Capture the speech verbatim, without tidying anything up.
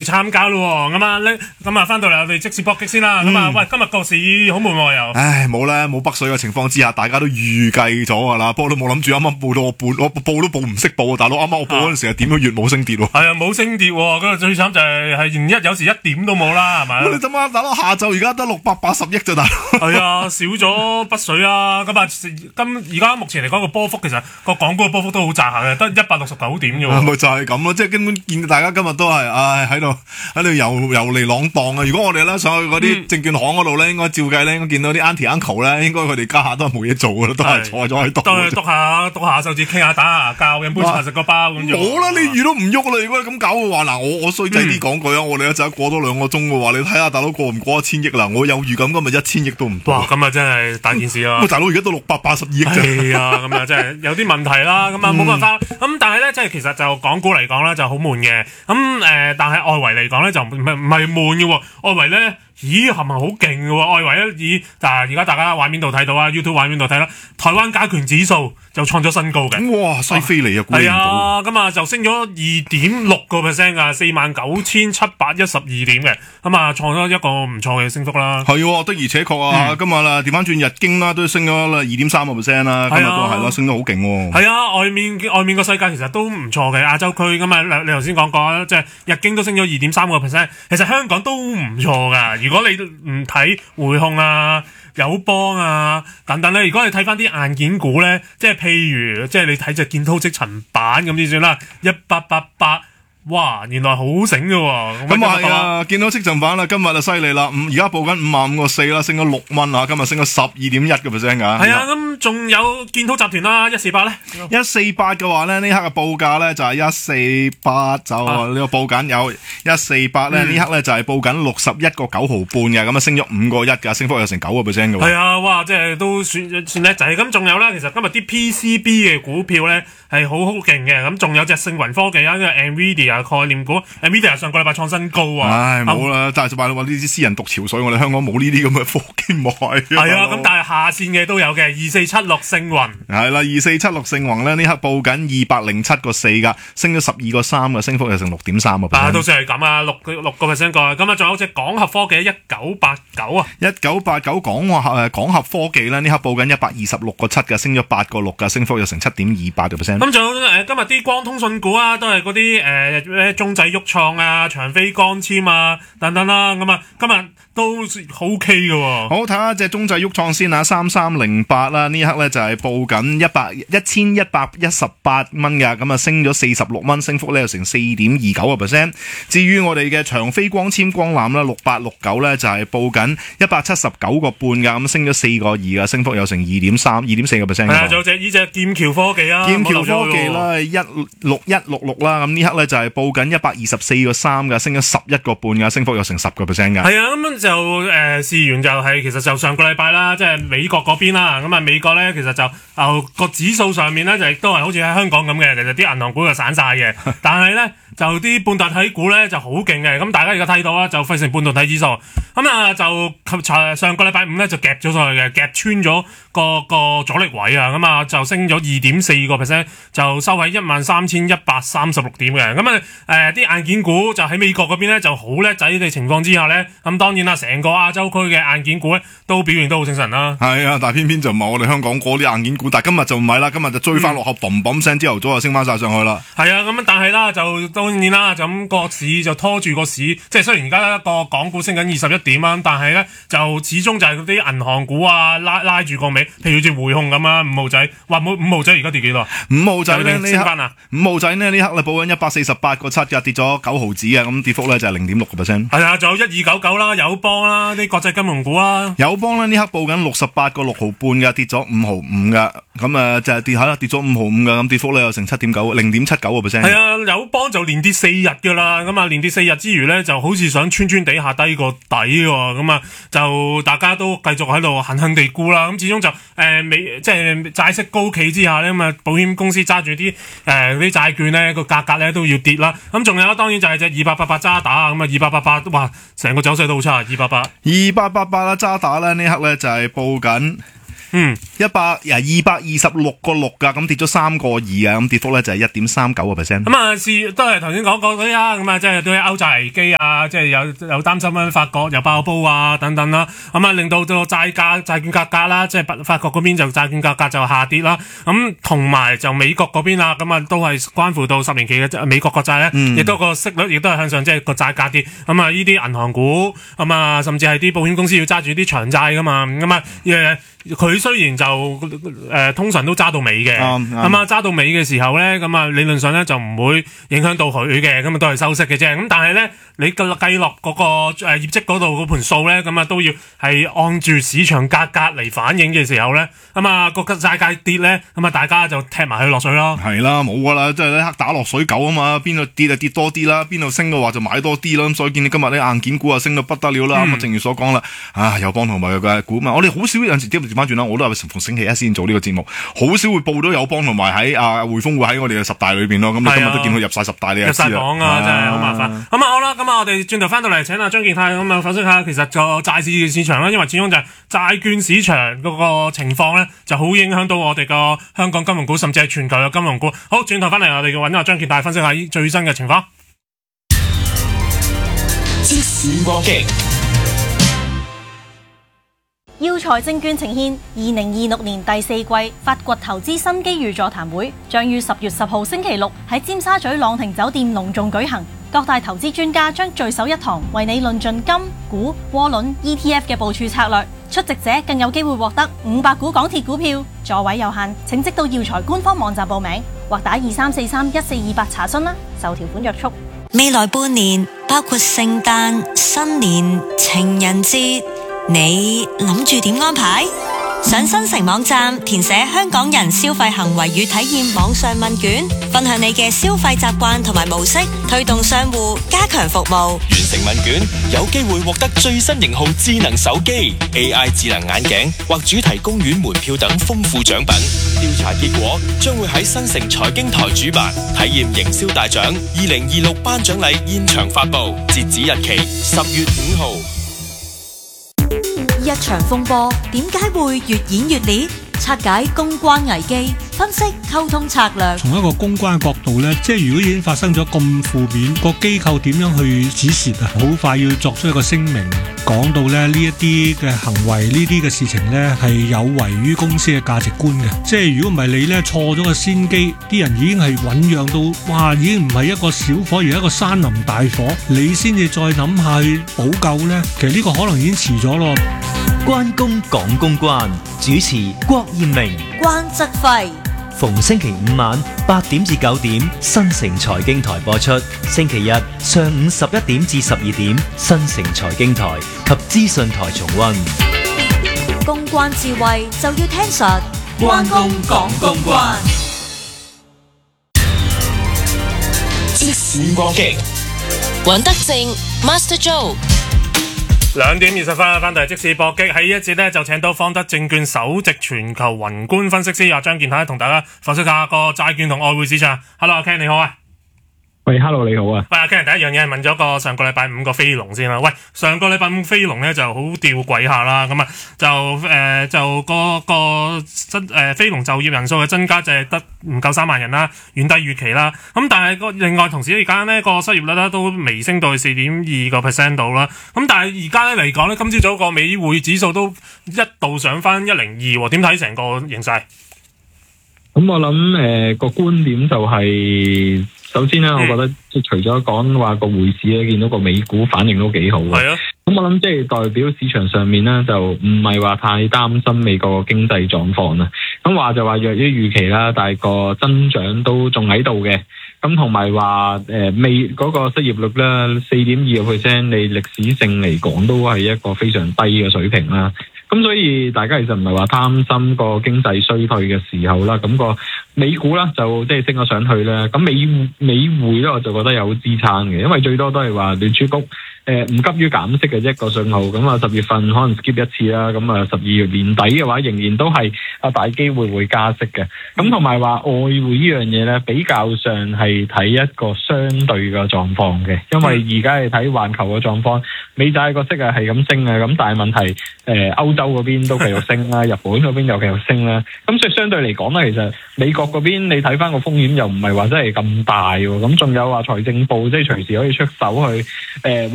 參加咯，咁啊咧，咁啊翻到嚟我哋即時搏擊先啦，咁啊喂，今日個市好悶喎又。 唉，冇啦，冇北水嘅情況之下，大家都預計咗噶啦，不過都冇諗住啱啱報到我報，我報都報唔識報啊，大佬啱啱我報嗰陣時係點咗月冇升跌喎。 係啊，冇升跌喎，咁啊最慘就係係連一有時一點都冇啦，係咪？ 你諗下，大佬下晝而家得六百八十億咋，大佬。 係啊，少咗北水啊，咁啊今而家目前嚟講個波幅其實個港股嘅波幅都好窄下嘅，得一百六十九點啫喎。 咪就係咁咯，即係根本見到大家今日都係唉喺度喺度遊遊嚟浪蕩啊！如果我哋咧上去嗰啲證券行嗰度咧，應該照計咧，應該見到啲 auntie uncle 咧，應該佢哋家下都係冇嘢做噶啦，都係坐咗喺度。 都係篤下篤下手指傾下打下牙膠，飲杯茶食個包咁樣。 冇啦，你遇到唔喐啦！如果咁搞嘅話，嗱我我衰仔啲講句啊，我哋一陣過多兩個鐘嘅話，你睇下大佬過唔過一千億啦？我有預感今日一千億都唔到。 哇！咁啊真係大件事啊！ 喂，大佬而家都六百八十二億啫。 係啊，咁啊真係有啲問題啦。咁啊冇辦法。咁但係咧，即係其實就港股嚟講咧就好悶嘅。咁誒，但係外圍嚟講咧就唔係唔係悶嘅喎。外圍咧，咦係咪好勁嘅喎？外圍咧，咦，但係而家大家畫面度睇到啊 ，YouTube 畫面度睇啦，台灣加權指數就創咗新高嘅。 哇！西非嚟啊，估唔到。 係啊，咁啊就升咗二點六個 percent 啊，四萬九千七百一十二點嘅，咁啊創咗一個唔錯嘅升幅啦。 係的而且確啊，今日啦調翻轉日經啦，都升咗啦二點三個 percent 啦，今日都係咯，升得好勁喎。 係啊，外面外面個世界其實都唔錯嘅，亞洲區咁啊，你頭先講過啦，即係日經都升咗二點三個 percent，其實香港都唔錯噶。如果你唔睇匯控啊、友邦啊等等咧，如果你睇翻啲硬件股咧，即係譬如即係你睇隻建滔積層板咁先算啦，一八八八。哇！原來好醒嘅喎， 咁啊係啊，見到積層板啦，今日就犀利啦，五而家報緊五萬五個四啦，升咗六蚊啊，今日升咗十二點一個 percent 噶。 係啊，咁仲有建滔集團啦，一四八咧， 一四八嘅話咧，呢刻嘅報價咧就係一四八就呢個報緊有一四八咧，呢刻咧就係報緊六十一個九毫半嘅，咁啊升咗五個一噶，升幅有成九個 percent 嘅。 係啊，哇！即係都算算叻仔。咁仲有啦，其實今日啲 P C B 嘅股票咧係好好勁嘅，咁仲有隻盛雲科技啊，呢個 Nvidia。概念股 ，Nvidia 上個禮拜創新高啊！ 唉，冇啦，但係就話話呢啲私人獨潮水，我哋香港冇呢啲咁嘅科技買。 係啊，咁但係下線嘅都有嘅，二四七六盛雲。 係啦，二四七六盛雲咧，呢刻報緊二百零七個四噶，升咗十二個三嘅，升幅有成六點三個 percent。 啊，到時係咁啊，六六個 percent 個，咁啊，仲有隻廣合科技一九八九啊， 一九八九廣合誒廣合科技咧，呢刻報緊一百二十六個七嘅，升咗八個六嘅，升幅有成七點二八個 percent。 咁仲有誒今日啲光通訊股啊，都係嗰啲誒咩中仔旭創啊、長飛光纖啊等等啦，咁啊今日都好 OK 嘅喎。 好，睇下隻中仔旭創先啊，三三零八啦，呢刻咧就係報緊一百一千一百一十八蚊嘅，咁啊升咗四十六蚊，升幅咧有成四點二九個 percent。至於我哋嘅長飛光纖光纜啦，六八六九咧就係報緊一百七十九個半嘅，咁升咗四個二嘅，升幅有成二點三、二點四個 percent。係啊，仲有隻呢隻劍橋科技啊， 劍橋科技啦，一六一六六啦，咁呢刻咧就係報緊一百二十四個三嘅，升咗十一個半嘅，升幅有成十個 percent 嘅。 係啊，咁樣就誒試完就係、是、其實就上個禮拜啦，即係美國嗰邊啦，咁啊美國咧其實就啊個、呃、指數上面咧就亦都係好似喺香港咁嘅，其實啲銀行股就散晒嘅，但係咧就啲半導體股咧就好勁嘅，咁大家而家睇到啦，就費城半導體指數，咁啊就上個禮拜五咧就夾咗上去嘅，夾穿咗個個阻力位啊，咁啊就升咗二點四個 percent，就收喺一萬三千一百三十六點嘅，咁啊誒啲硬件股就喺美國嗰邊咧就好叻仔嘅情況之下咧，咁當然啦，成個亞洲區嘅硬件股咧都表現都好精神啦。 係啊，但係偏偏就唔係我哋香港嗰啲硬件股，但係今日就唔係啦，今日就追翻落後，嘣嘣聲，朝頭早就升翻晒上去啦。 係啊，咁但係啦，就當然啦，就咁個市就拖住個市，即係雖然而家個港股升緊二十一點啊，但係咧就始終就係嗰啲銀行股啊拉拉住個尾，譬如好似匯控咁啊，五號仔，哇五五號仔而家跌幾多？ 五號仔咧呢刻啊， 五號仔呢呢刻咧報緊一百四十八個七嘅，跌咗九毫子啊，咁跌幅咧就係零點六個 percent。 係啊，仲有一二九九啦，友邦啦，啲國際金融股啊， 友邦咧呢刻報緊六十八個六毫半嘅，跌咗五毫五嘅，咁啊就係跌下啦，跌咗五毫五嘅，咁跌幅咧有成七點九，零點七九個 percent。 係啊，友邦就連跌四日噶啦，咁啊連跌四日之餘咧，就好似想穿穿地下低個底喎，咁啊就大家都繼續喺度狠狠地沽啦，咁始終就誒美、呃、即係債息高企之下咧，咁啊保險公司揸住啲誒啲債券咧個價格咧都要跌啦，咁仲有當然就係隻二八八八渣打，咁啊二八八八哇成個走勢都好差，二八八二八八八啦渣打咧呢刻咧就係報緊嗯， 一百啊二百二十六個六噶，咁跌咗三個二啊，咁跌幅咧就係一點三九個 percent。 咁啊，是都係頭先講過嗰啲啊，咁啊，即係對歐債危機啊，即係有有擔心咧，法國又爆煲啊，等等啦，咁啊，令到個債價、債券價格啦，即係法國嗰邊就債券價格就下跌啦，咁同埋就美國嗰邊啦，咁啊，都係關乎到十年期嘅美國國債咧，亦、嗯、都個息率亦都係向上，即係個債價跌，咁啊，呢啲銀行股，咁啊，甚至係啲保險公司要揸住啲長債噶嘛，咁啊，誒。佢雖然就誒、呃、通常都揸到尾嘅，咁啊揸到尾嘅時候咧，咁啊理論上咧就唔會影響到佢嘅，咁啊都係收息嘅啫。咁但係咧，你計計落嗰個誒業績嗰度嗰盤數咧，咁啊都要係按住市場價格嚟反映嘅時候咧，咁啊個債價跌咧，咁啊大家就踢埋佢落水咯。係啦，冇噶啦，即係一刻打落水狗啊嘛，邊度跌就跌多啲啦，邊度升嘅話就買多啲啦。咁所以見你今日啲硬件股啊升到不得了啦。咁啊、嗯、正如所講啦，啊友邦同埋嘅股嘛，我哋好少有陣時調翻轉啦，我都係逢星期一先做呢個節目，好少會報到友邦同埋喺啊匯豐會喺我哋嘅十大裏邊咯。咁你今日都見佢入晒十大，你就知啦。入晒榜啊，真係好麻煩。咁啊好啦，咁啊我哋轉頭翻到嚟請阿張健泰咁啊分析下，其實個債市市場咧，因為始終就係債券市場嗰個情況咧，就好影響到我哋個香港金融股，甚至係全球嘅金融股。好，轉頭翻嚟我哋要揾阿張健泰分析下最新嘅情況。 即時搏擊。 耀才證券呈現二零二六年第四季發掘投資新機遇座談會，將於十月十號星期六喺尖沙咀朗廷酒店隆重舉行。各大投資專家將聚首一堂，為你論盡金、股、窩輪、E T F 嘅部署策略。出席者更有機會獲得五百股港鐵股票，座位有限，請即到耀才官方網站報名，或打二三四三一四二八查詢啦。受條款約束。 未來半年包括聖誕、新年、情人節，你諗住點安排？上新城網站填寫香港人消費行為與體驗網上問卷，分享你嘅消費習慣同埋模式，推動商戶加強服務。 完成問卷，有機會獲得最新型號智能手機、A I 智能眼鏡或主題公園門票等豐富獎品。調查結果將會喺新城財經台主辦，體驗營銷大獎二零二六頒獎禮現場發布，截止日期十月五號。 一場風波點解會越演越烈？拆解公關危機，分析溝通策略。 從一個公關角度呢，即係如果已經發生咗咁負面，個機構點樣去止蝕啊？好快要作出一個聲明，講到咧呢一啲嘅行為，呢啲嘅事情呢係有違於公司嘅價值觀嘅。即係如果唔係你呢錯咗個先機，啲人已經係醞釀到，哇！已經唔係一個小火，而係一個山林大火，你先至再諗下去補救呢，其實呢個可能已經遲咗咯。 關公講公關，主持郭艷明、 關則輝， 逢星期五晚八點至九點，新城財經台播出；星期日上午十一點至十二點，新城財經台及資訊台重溫。 公關智慧就要聽實，關公講公關。 即時搏擊， 尹德正 Master Joe。 兩點二十分翻到嚟即時搏擊，喺一節呢就請到方德證券首席全球宏觀分析師阿張健泰同大家分析下個債券同外匯市場。Hello， 阿 Ken 你好啊。 喂 ，Hello 你好啊。 喂，阿 Ken 第一樣嘢係問咗個上個禮拜五個飛龍先啦。喂，上個禮拜五飛龍咧就好吊詭下啦，咁啊就誒、呃、就個個新誒飛龍就業人數嘅增加就係得唔夠三萬人啦，遠低預期啦。咁但係個另外同時而家呢個失業率咧都微升到去四點二個 percent 度啦。咁但係而家咧嚟講咧，今朝早個美匯指數都一度上翻一零二，點睇成個形勢？ 咁我諗誒個觀點就係、是。首先咧，我覺得即係除咗講話個匯市咧，見到個美股反應都幾好嘅。係啊，咁我諗即係代表市場上面咧，就唔係話太擔心美國經濟狀況啦。咁話就話弱於預期啦，但係個增長都仲喺度嘅。咁同埋話誒未嗰個失業率咧四點二個 percent，你歷史性嚟講都係一個非常低嘅水平啦。咁所以大家其實唔係話擔心個經濟衰退嘅時候啦，咁個美股啦就即係升咗上去啦。咁美美匯咧我就覺得有支撐嘅，因為最多都係話聯儲局誒唔、呃、急於減息嘅一個信號。咁啊十月份可能 skip 一次啦，咁啊十二月年底嘅話仍然都係啊大機會會加息嘅。咁同埋話外匯呢樣嘢咧，比較上係睇一個相對嘅狀況嘅，因為而家係睇環球嘅狀況， 美債個息啊係咁升啊，咁但係問題誒歐洲嗰邊都繼續升啦，日本嗰邊又繼續升啦，咁所以相對嚟講咧，其實美國嗰邊你睇翻個風險又唔係話真係咁大喎，咁仲有話財政部即係隨時可以出手去誒。呃